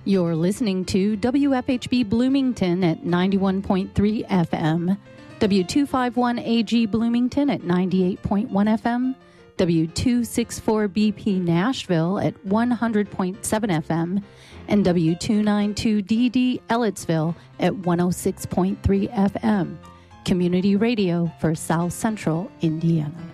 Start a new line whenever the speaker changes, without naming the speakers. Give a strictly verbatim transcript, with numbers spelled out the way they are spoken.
You're listening to W F H B Bloomington at ninety-one point three F M, W two fifty-one A G Bloomington at ninety-eight point one F M, W two sixty-four B P Nashville at one hundred point seven F M, and W two ninety-two D D Ellettsville at one oh six point three F M. Community radio for South Central Indiana.